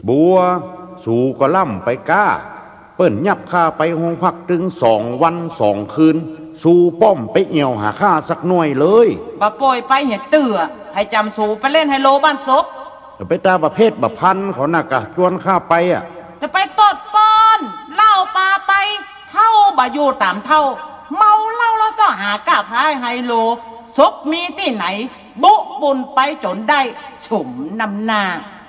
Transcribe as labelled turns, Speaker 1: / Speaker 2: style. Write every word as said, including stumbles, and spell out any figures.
Speaker 1: บัวสู่ก็ล่ำไปก้าเปิ้นยับข้าไปห้องพักถึงสองวันสองคืนสู่ป้อมไปเหี่ยวหาข้าสักหน่วยเลย
Speaker 2: ปะป่วยไปเห็ดเตื่อให้จำสู่ไปเล่นไฮโลบ้านซบ
Speaker 1: จะไปตาประเภทบะพันเขาน่ะกะชวนข้าไปอ่ะ
Speaker 2: จะไปตดปอนเล่าปลาไปเท่าบะอยู่ตามเท่าเมาเล่าแล้วซ่อหากาพายไฮโลซบมีที่ไหนบุบุญไปจนได้สมนำหน้า